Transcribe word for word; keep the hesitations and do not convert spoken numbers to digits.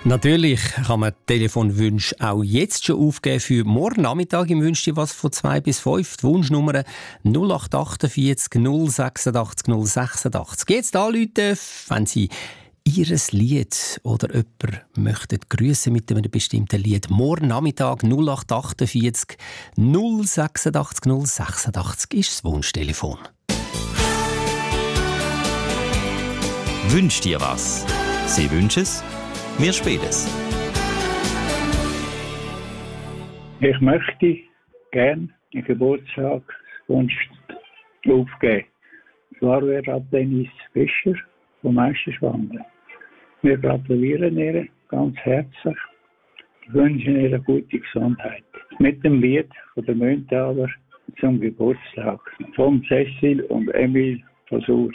Natürlich kann man Telefonwünsche auch jetzt schon aufgeben für morgen Nachmittag im Wünsch dir was von zwei bis fünf. Die Wunschnummer null acht achtundvierzig null sechsundachtzig null sechsundachtzig. Jetzt anrufen, wenn Sie Ihres Lied oder jemand möchten grüßen mit einem bestimmten Lied. Morgen Nachmittag null acht achtundvierzig null sechsundachtzig null sechsundachtzig ist das Wunschtelefon. Wünsch dir was? Sie wünschen es? Wir spielen es. Ich möchte gerne einen Geburtstagswunsch aufgeben. Zwar wäre Dennis Fischer vom Meisterschwanden. Wir gratulieren ihr ganz herzlich. Ich wünsche ihr eine gute Gesundheit. Mit dem Lied von der Münthaler zum Geburtstag von Cecil und Emil von Sur.